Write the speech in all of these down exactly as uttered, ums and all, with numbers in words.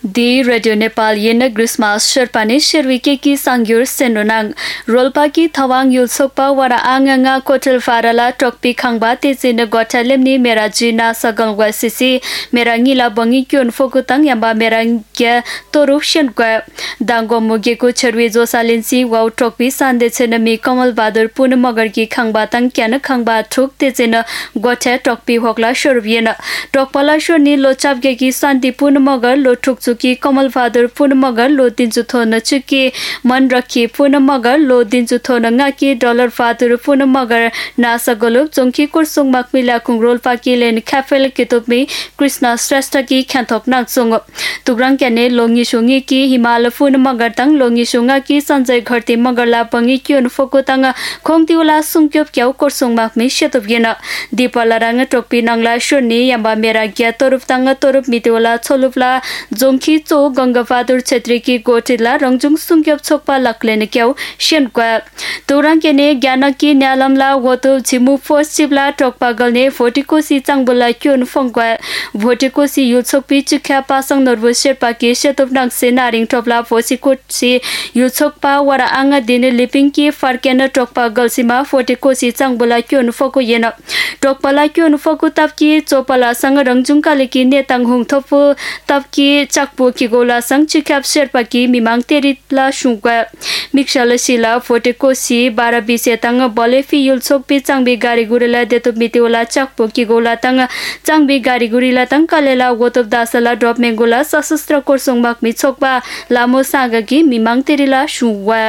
Di Radio Nepal Yena Grismas Sherpani Sherwike ki Sangyur Senonang Rolpa ki Thawang Yulsokpa Wara Anganga Kotel Farala Tokpi Khangba Tezina Gotalemni Merajina Sagal Wasisi Merangila Bangi Kyun Fokutang Yamba Merangya Torushan Kwa Dango Mugeko Cherwi Josalinsi Wow Tokpi Sande Chenami Kamal Badur Punamagar ki Khangba Tang Kiana Khangba Tuk Tezina Gota Tokpi Hokla Shurviena Tokpala Shoni Lochavge ki Santi Punamagar Lo Tuk की कमल father पुनमगर लो दिन जुथो न चुकी मन रखी पुनमगर लो दिन जुथो न ngaki dollar father पुनमगर NASA गलुप जोंकी कुरसुंग मकमिला कुंगरोल पाकी lane कैफेल कितुबमी Krishna Shrestha की ख्याथोक नागसुंग तुग्रंग केने LONGi शुंगी की हिमाल पुनमगर तंग लोंगी शुंगा की संजय घरती मगरला पंगी क्योन फोको तंग खोंगतिवला सुंक्योप क्याउ कुरसुंग मकमी शेतुबगेना दीपला रंग टोपी नंगला शुनी यम्बा मेरा ग्या तोरुप तंग तोरुप मितिवला छोलुपला जोंकी चो गंगाफादुर छेत्री की गोटिला रंगजुंग सुंग्यप छोकपा लकलेन क्याउ शेनक्वा तोरंग केने ज्ञान की न्यालमला वतो झिमु फोस चिबला टोकपा गलने भोटिकोसी चांगबला क्योन फंगक्वा भोटिकोसी युछोकपि चिख्या पासंग नर्वो शेरपा के शेतोपनांग से नारिंग टोपला भोसिकोसी युछोकपा वरा आंग दिन लिपिंग की फरकेन टोकपा गलसिमा भोटिकोसी चांगबला क्योन फको येन टोकपला क्योन फको तबकी चोपला संग रंगजुंग कालेकी नेतांग हुङ थपु तबकी चकपो की गोला संग चिख्याप शेरपा की मिमांग तेरितला शुंक्वा मिक्शाल शिला फोटेकोसी बारा बिसे तंग बलेफी युलसोक पे चांगबी गाड़ी गुरेला देतो मितिवला चकपो की गोला तंग चांगबी गाड़ी गुरीला तंग कलेला गोतब दासला ड्रॉप में गोला सशस्त्र कोर्सोंग मकमी छोकबा लामो सागा की मिमांग तेरिला शुंक्वा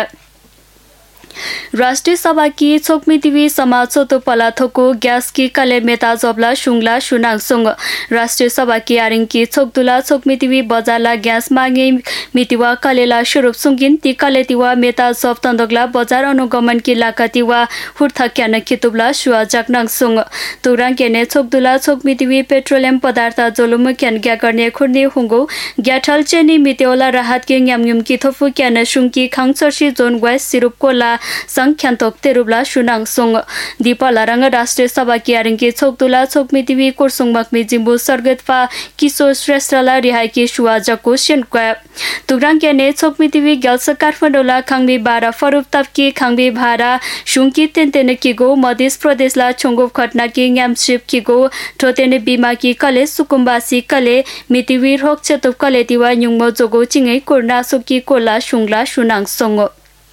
राष्ट्रीय सभा की छोकमी टीवी समाज सोतो पलाथोको ग्यास की कले मेता जबला शुंगला शुनांगसुंग राष्ट्रीय सभा की आरिंग की छोकदुला छोकमी टीवी बजारला ग्यास मांगे मितिवा कलेला शुरूप सुंगिन ती कलेतिवा मेता जब तंदगला बजार अनुगमन की लाकातिवा हुरथक्यान कितुबला शुआ जगनांगसुंग तुरांग केने छोकदुला छोकमी टीवी पेट्रोलियम पदार्थ जोलुम क्यान ग्या गर्ने खुर्ने हुंगो ग्याठल चेनी मितेवला राहत के न्यामयुम की थोफु can शुंकी खांगसर्सी John West सिरुप Cola संख्यान Tauktae रुबला शुनांग सुंग दीपला रंग राष्ट्रीय सभा की आरिंगे छोकदुला छोकमी टीवी कोरसुंग मकमी जिम्बु सरगतपा किशोर श्रेष्ठला रिहाई की शुआ जको शेनक्वा तुग्रांग केने छोकमी टीवी गल्स काठमाडौँला खांगबी बारा फरुप तबकी खांगबी भारा शुंकी तेनतेने किगो मध्य प्रदेशला छोंगोप खटना की न्यामशिप किगो ठोतेने बीमा की कले सुकुम्बासी कले मितिवीर होक चेतुप कले तिवा न्युङमो जोगो चिङै कोरना सुकी कोला शुंगला शुनांग सुंग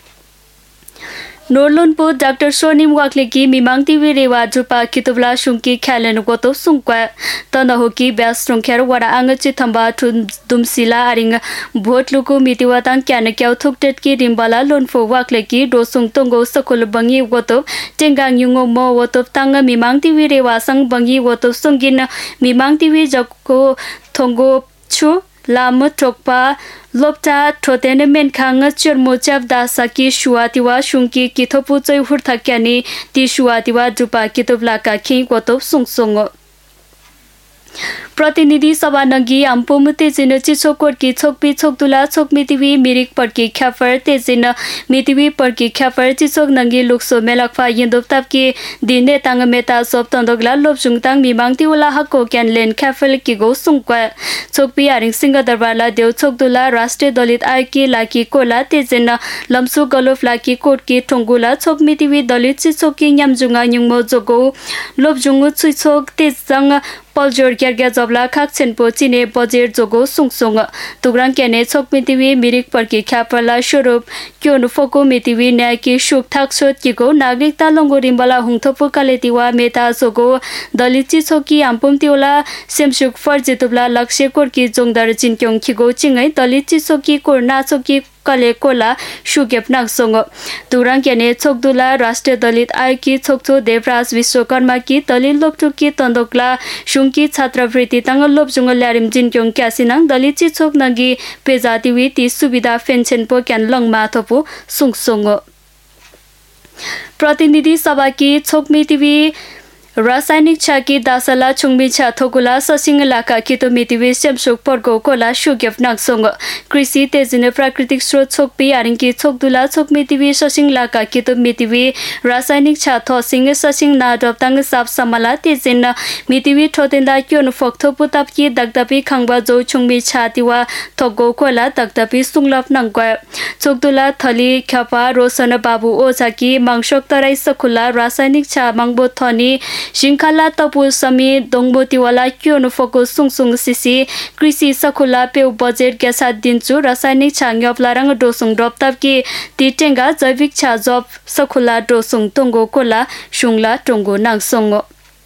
नोरलुनपो डॉक्टर सोनिम वाकले की मिमांग टीवी रेवा जुपा कितुबला शुंकी ख्यालेन गोतो सुंक्वा तनहो की ब्यास संख्यार वरा आंगची थंबा दुमसिला आरिंग भोट लुकु मितिवा तांग क्यान क्याउ थुकटेट की रिम्बाला लोनफो वाकले की डोसुंग तोंगो सकुल बंगी गोतो टेंगांग युंगो मो गोतो तांग मिमांग टीवी रेवा संग बंगी गोतो सुंगिन मिमांग टीवी जको थोंगो छु लाम टोकपा लोपटा ठोतेने मेनखांग चरमोचाप दासाकी शुआतिवा शुंकी किथोपु चै हुरथक्यानी ती शुआतिवा जुपा कितुबलाका खि गोतो सुंगसुंग प्रतिनिधि सभा नगी आम्पोमु तेजिन चिचोकोट की छोकपी छोकदुला छोकमी टीवी मिरिक पड़की ख्याफर तेजिन मितिवी पड़की ख्याफर चिचोक नगी लुक्सो मेलकफा यिन्दुपताप की दिने तांग मेता सोप तंदोगला लोपजुंग तांग मिमांग तिवला हको can lane ख्याफल Ki go सुंक्वा छोकपी आरिंग Singh दरबारला देव छोकदुला राष्ट्रिय दलित आयकी लाकी कोला तेजिन लम्सु गलोफ लाकी कोट की ठोंगुला छोकमी टीवी दलित चिचोकी न्यामजुंगा न्युङमो जोगो लोपजुंग चिचोक तेजंग पलजोर ग्याग्या जबला खाक छेनपो चिने बजेर जोगो सुंगसुंग तुग्रांग केने छोकमी टीवी मिरिक पड़की ख्यापला स्वरूप क्योन फोको मितिवी न्याय की सुख थाक सोत किको नागरिकता लंगो रिम्बला हुंथपो कालेतिवा मेता जोगो दलित चिचोकी आम्पुम तिवला सेमसुक फर्जितुबला लक्ष्य कोरकी जोंगदार चिनक्योंग खिगो चिङै दलित चिचोकी कोरना चोकी कले कोला शुगेप नागसोंग तुरांग केने छोकदुला राष्ट्रीय दलित आयकी छोकचो देवराज विश्वकर्मा की दलित लोकटुकी तंदोकला शुंकी छात्रवृत्ति तंग लोपजुंग ल्यारिम जिनक्योंग क्यासिनांग दलित चिचोक नगी पेजातिवी ती सुविधा फेन्सेनपो क्यान लंग माथोपो सुंगसोंग प्रतिनिधि सभा की छोकमी टीवी रासायनिक छाकी दासला छुंगमी छा थोकुला ससिंग लाका कितो मितिवे सेमसुक पर्गो कोला शुगेप नागसोंग कृषि तेजिने प्राकृतिक स्रोत छोकपी आरिंकी छोकदुला छोक मितिवे ससिंग लाका कितो मितिवे रासायनिक छा थोसिंग ससिंग ना दपतांग साफ समला तेजिन मितिवे ठोतेंदा क्योन फोक्थो पुतापकी दगदपी खांगबा जो छुंगमी छा तिवा थोगो कोला दगदपी सुंगलप नंगवा छोकदुला थली ख्यापा रोशन बाबु ओझाकी मांगशोक तराई सखुला रासायनिक छा मांगबो थनी शिंखाला तपु समी दोंगबोतीवाला क्योन फोको सुंगसुंग सिसी कृषि सखुला पेउ बजेट ग्यासा दिन्चु रासायनिक छांग्यप लारंग डोसुङ डपताप कि तिटेंगा जैविक छा जब सखुला डोसुङ टोंगो कोला शुंगला टोंगो नागसोंग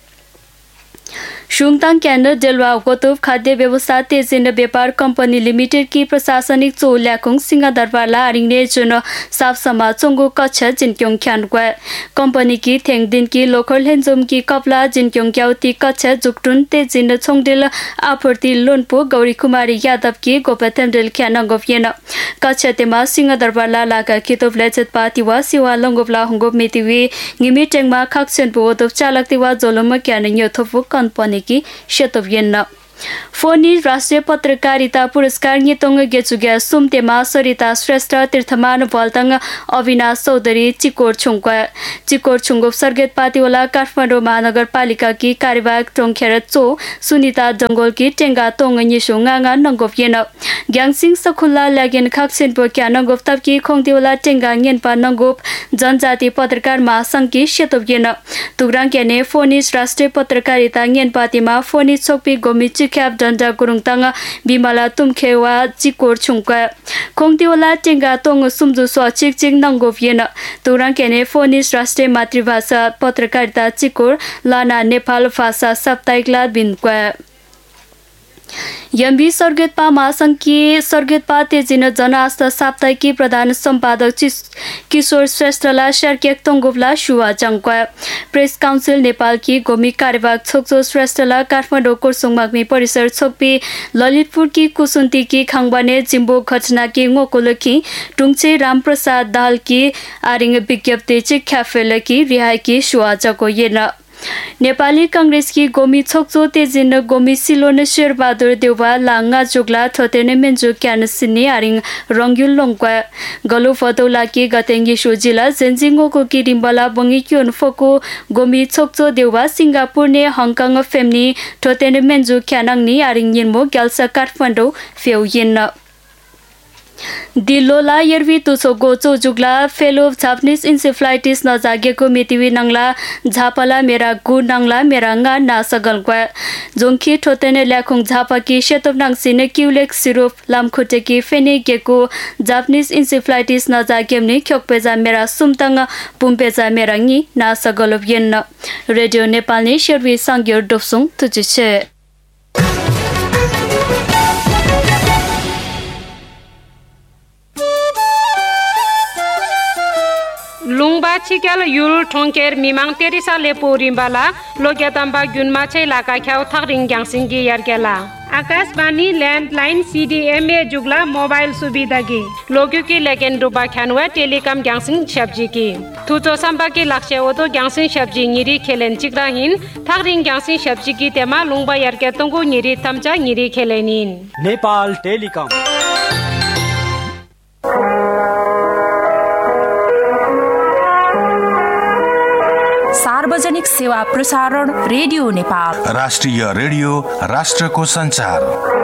शुंगतांग केंद्र डेलवा गोतुफ खाद्य व्यवस्था तेजिन व्यापार कंपनी लिमिटेड की प्रशासनिक चो ल्याकुंग सिंगा दरबारला आरिंगने जुन साफ समा चोंगो कच्छ जिनक्योंग ख्यानक्वा कंपनी की थेंग दिन की लोकल हेंजुम की कपला जिनक्योंग क्याउती कच्छ जुक्टुन तेजिन छोंगदेल आपूर्ति लोनपो गौरी कुमारी यादव की गोपथेंडेल ख्यानंगोफियन कच्छ तेमा सिंगा दरबारला लाका कितोब लेचत पातिवा सिवा लंगोबला हुंगोब मितिवी निमि टेंगमा खाक्सेन बोदोब चालकतिवा जोलम क्यान योथोफु कंपनी की शतव्यन फोनी राष्ट्रिय पत्रकारिता पुरस्कार नितोंग गेचुग्या सुमतेमा सरिता श्रेष्ठ तीर्थमान भलतंग अविनाश चौधरी चिकोर छुंगवा चिकोर छुंगोप सर्गेत पातिवाला काठमाडौँ महानगरपालिका की कार्यवाहक टोंगखेर चो सुनीता जंगोल की टेंगा तोंग निशु ngang नंगोप येन ग्यांगसिंग सखुला लागेन खाक्सेन पो क्या नंगोप तब की खोंगतिवाला टेंगा न्यनपा नंगोप जनजाति पत्रकार महासंघ की शतव्यन तुगरांग केने फोनिस राष्ट्रिय पत्रकारिता न्यनपातिमा फोनिस छोकपी गोमी ख्याप डन्डा गुरुङताङ बिमला तुमखेवा चिकोर छुङका खोंगतिवाला टेंगा तोंग सुमजु स्व चिक चिक नंगोफियन तुराङ केने फोनिस राष्ट्रिय मातृभाषा पत्रकारिता चिकोर लाना नेपाल भाषा साप्ताहिकला बिनक्वा यम्बी सर्गेतपा महासंघ की सर्गेतपा तेजिन जनआस्था साप्ताहिकी प्रधान सम्पादक किशोर श्रेष्ठला शर्केक तोंगोबला शुवा जंक्वा प्रेस काउन्सिल नेपाल की गोमी कार्यवाहक छोक्चो श्रेष्ठला काठमाडौँ कोर्सुङमाग्मी परिसर छोकपी ललितपुर की कुसुन्ती की खाङबाने जिम्बो घटना की ngोकोलकी टुङचे रामप्रसाद दाहाल की आरिङ विज्ञप्ति चिख्याफेल की रिहाई की शुवा जको येन नेपाली कांग्रेस की गोमी छोक्चो तेजिन गोमी सिलोन शेरबहादुर देउवा लांगा जुगला थोतेने मेन्जु क्यान सिनी आरिङ रंग्युल लोंगक्वा गलु फतौला की गतेंगी जिल्ला जेन्जिङोको की रिम्बला बंगी क्योन फोको गोमी छोक्चो देउवा सिंगापुर ने हङकङ फेमनी थोतेने मेन्जु क्यानाङनी आरिङ यिनमो ग्याल्सा काठमाडौँ फेउ यिन दिल्लोला यर्वी तुसो गोचो Jugla fellow Japanese encephalitis नजागेको मितिवी Nangla झापला मेरा गु नंगला मेरांगा नासगलक्वा जोंखी ठोतेने ल्याखुङ झापकी शेतोब नांगसिने क्युलेक सिरोप लामखुटेकी फेने गेको जापानिज इन्सेफ्लाइटिस नजागेमनि ख्योकपेजा मेरा सुमतंग पुम्पेजा मेरांगी नासगलब येन्न रेडियो नेपालनि शेरवी सांग्योर दोपसुङ तुजिछे लुङबा छिक्याल युल ठोंकेर मिमाङ तेरिसा लेपो रिम्बाला लोग्यातम्बा गुनमा छै Laka ख्याउ थगरिङ ग्याङसिङगी यारकेला Akashvani landline CDMA Jugla mobile सुविधा की लोगों की लेकिन रुबा ख्यानुआ टेलीकॉम ग्यांसिंग सब्जी की थुचो संपा की लक्ष्य वो तो ग्यांसिंग सब्जी निरी खेलेन चिक्राहिन थगरिङ ग्यांसिंग सब्जी की तेमा लुङबा यारके तुंगु निरी तमचा निरी खेलेनिन नेपाल टेलीकॉम सार्वजनिक सेवा प्रसारण रेडियो नेपाल राष्ट्रिय रेडियो राष्ट्रको संचार